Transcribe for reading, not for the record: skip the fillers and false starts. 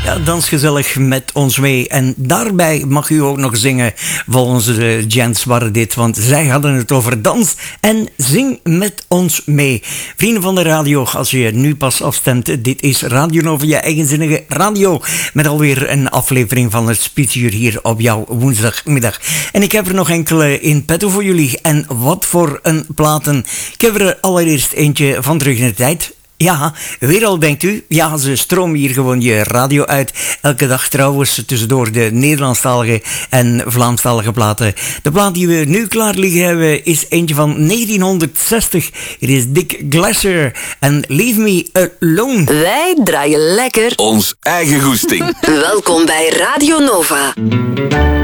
Ja, dans gezellig met ons mee. En daarbij mag u ook nog zingen volgens de gents waren dit, want zij hadden het over dans en zing met ons mee. Vrienden van de radio, als je nu pas afstemt, dit is Radio Nova, je eigenzinnige radio, met alweer een aflevering van het Spitsuur hier op jouw woensdagmiddag. En ik heb er nog enkele in petto voor jullie. En wat voor een platen. Ik heb er allereerst eentje van terug in de tijd. Ja, weer al denkt u, ja, ze stromen hier gewoon je radio uit. Elke dag trouwens tussendoor de Nederlandstalige en Vlaamstalige platen. De plaat die we nu klaar liggen hebben is eentje van 1960. Het is Dick Glasser en Leave Me Alone. Wij draaien lekker ons eigen goesting. Welkom bij Radio Nova.